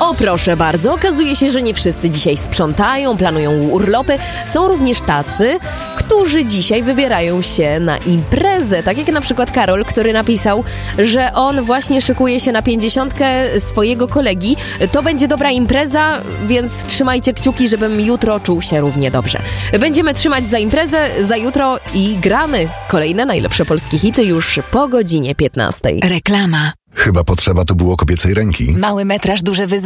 O proszę bardzo, okazuje się, że nie wszyscy dzisiaj sprzątają, planują urlopy. Są również tacy, którzy dzisiaj wybierają się na imprezę. Tak jak na przykład Karol, który napisał, że on właśnie szykuje się na 50 swojego kolegi. To będzie dobra impreza, więc trzymajcie kciuki, żebym jutro czuł się równie dobrze. Będziemy trzymać za imprezę, za jutro i gramy kolejne najlepsze polskie hity już po godzinie 15. Reklama. Chyba potrzeba tu było kobiecej ręki. Mały metraż, duże wyzwanie.